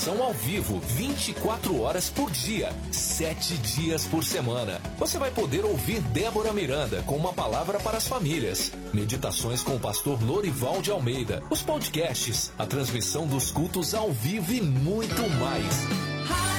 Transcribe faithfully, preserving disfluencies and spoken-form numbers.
transmissão ao vivo, vinte e quatro horas por dia, sete dias por semana. Você vai poder ouvir Débora Miranda com uma palavra para as famílias, meditações com o pastor Lorival de Almeida, os podcasts, a transmissão dos cultos ao vivo e muito mais.